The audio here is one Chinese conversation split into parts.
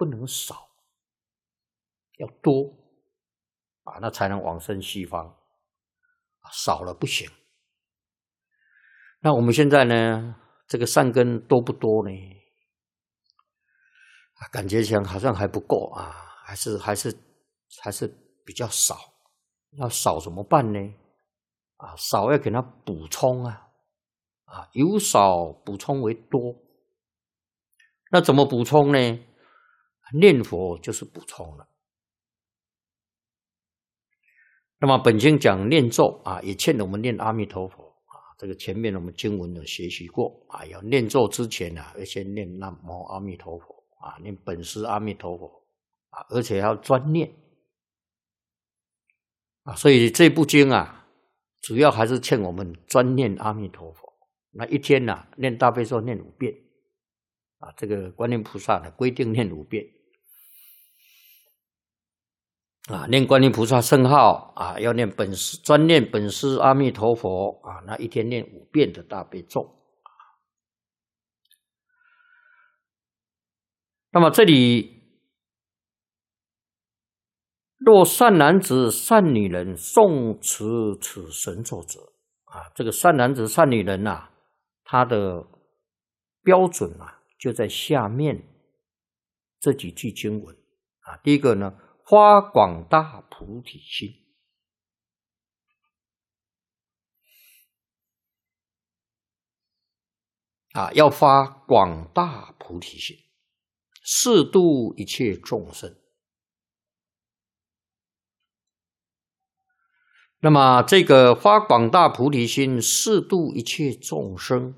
不能少，要多啊，那才能往生西方。少了不行。那我们现在呢，这个善根多不多呢？感觉上好像还不够啊，还是比较少。要少怎么办呢？少要给它补充啊，由少补充为多。那怎么补充呢？念佛就是补充了。那么本经讲念咒也欠我们念阿弥陀佛这个前面我们经文有学习过要念咒之前要先念南无阿弥陀佛念本师阿弥陀佛而且要专念所以这部经主要还是欠我们专念阿弥陀佛。那一天念大悲咒念5遍这个观音菩萨规定念5遍念观音菩萨圣号要念专念本师阿弥陀佛那一天念5遍的大悲咒。那么这里若善男子善女人诵持此神咒者这个善男子善女人他的标准就在下面这几句经文第一个呢，发广大菩提心要发广大菩提心，誓度一切众生。那么这个发广大菩提心，誓度一切众生，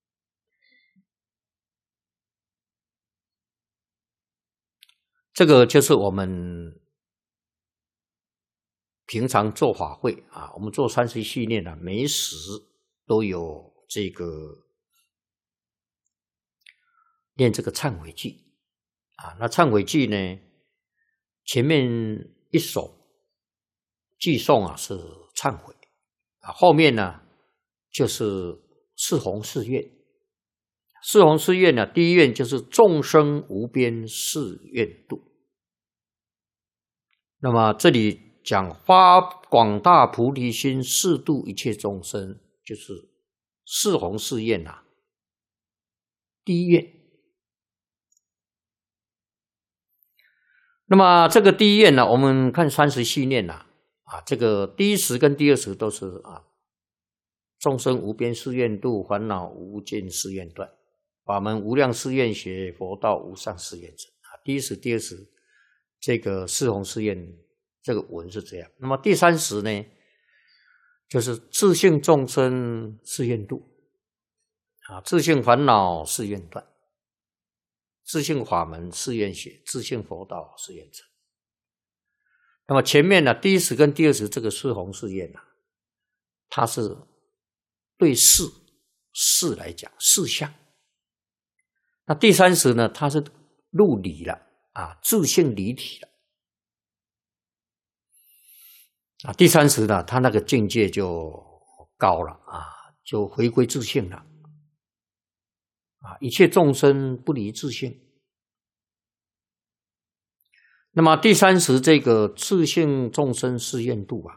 这个就是我们平常做法会我们做30系列每时都有这个念这个忏悔偈那忏悔偈呢，前面一首偈颂是忏悔后面呢就是四弘誓愿。四弘誓愿第一愿就是众生无边誓愿度。那么这里讲发广大菩提心，誓度一切众生，就是四弘誓愿第一愿。那么这个第一愿我们看30系念这个第一时跟第二时都是众生无边誓愿度，烦恼无尽誓愿断，法门无量誓愿学，佛道无上誓愿成第一时第二时这个四弘誓愿这个文是这样。那么第三时呢，就是自性众生誓愿度自性烦恼誓愿断，自性法门誓愿学，自性佛道誓愿成。那么前面第一时跟第二时这个四弘誓愿它是对事来讲事项。那第三时呢，它是入理了自性离体了第三时呢，它那个境界就高了就回归自性了一切众生不离自性。那么第三时这个自性众生誓愿度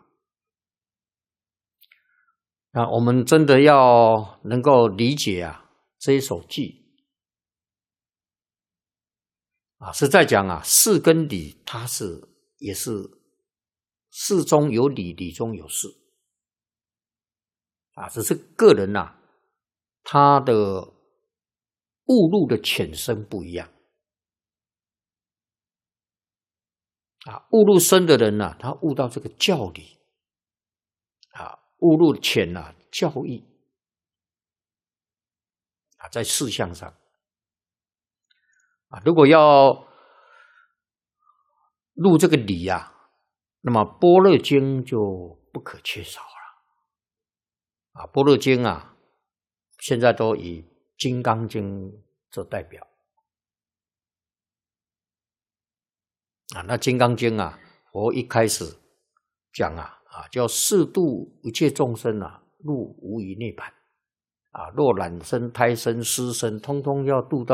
我们真的要能够理解这一首偈是在讲事跟理，它也是事中有理，理中有事只是个人他的悟入的浅深不一样悟入深的人他悟到这个教理悟入浅教义在事项上如果要入这个理那么般若经就不可缺少了般若经现在都以金刚经做代表那金刚经佛一开始讲叫誓度一切众生入无余涅槃若卵生胎生湿生，通通要度到